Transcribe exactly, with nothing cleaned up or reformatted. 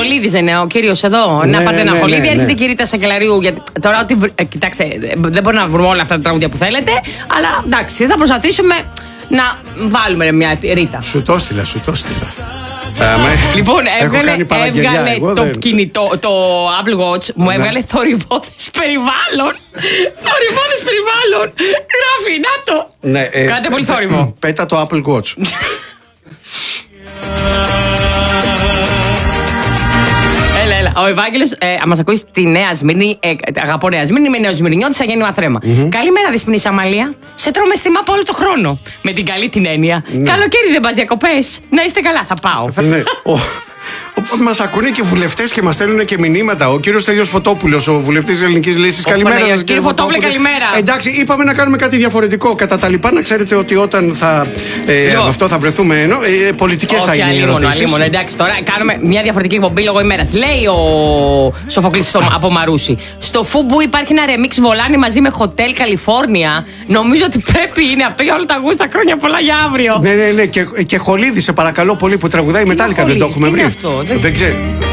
Χολίδης δεν είναι ο κύριος εδώ? Ναι, να πάρετε ναι, ένα ναι, Χολίδη, ναι, έρχεται ναι. η κυρία Σακελαρίου. Γιατί τώρα, ότι, ε, κοιτάξτε, δεν μπορούμε να βρούμε όλα αυτά τα τραγούδια που θέλετε, αλλά εντάξει, θα προσπαθήσουμε να βάλουμε μια Ρίτα. Σου το έστειλα, σου το έστειλα. Λοιπόν, έβγαλε, έβγαλε το δεν... κινητό, το Apple Watch, μου ναι. έβγαλε θορυβόδες περιβάλλον. Θορυβόδες περιβάλλον. Γράφει, να το. Ναι, ε, Κάντε πολύ θόρυβο. Πέτα το Apple Watch. Έλα, έλα. Ο Ευάγγελος ε, μας ακούει στη Νέα Σμύρνη. Ε, αγαπώ Νέα Σμύρνη, είμαι Νέο Σμυρνιώτης, θα γίνει Μαθρέμα. Mm-hmm. Καλημέρα, Δεσποινής Αμαλία. Σε τρώμε στη μάπα όλο το χρόνο. Με την καλή την έννοια. Ναι. Καλοκαίρι δεν πας διακοπές? Να είστε καλά, θα πάω. Ναι. Μας ακούνε και βουλευτές και μας στέλνουν και μηνύματα. Ο κύριος Στέλιος Φωτόπουλος, ο βουλευτής της Ελληνικής Λύσης. Καλημέρα σας, κύριε, κύριε Φωτόπουλε, καλημέρα. Εντάξει, είπαμε να κάνουμε κάτι διαφορετικό. Κατά τα λοιπά, να ξέρετε ότι όταν θα. Ε, αυτό θα βρεθούμε ενώ. Ε, πολιτικές θα είναι οι ερωτήσεις. Εντάξει, τώρα κάνουμε μια διαφορετική εκπομπή λόγω ημέρας. Λέει ο Σοφοκλής από Μαρούσι. Στο Φούμπου υπάρχει ένα ρεμίξ βολάνι μαζί με Hotel California. Νομίζω ότι πρέπει είναι αυτό για όλα τα γούστα. Χρόνια πολλά για αύριο. Ναι, ναι, ναι. Και, και Χολίδη, σε παρακαλώ πολύ, που τραγουδάει Μετάλλικα. Δεν το έχουμε βρει. Αυτό, δεν ξέρω.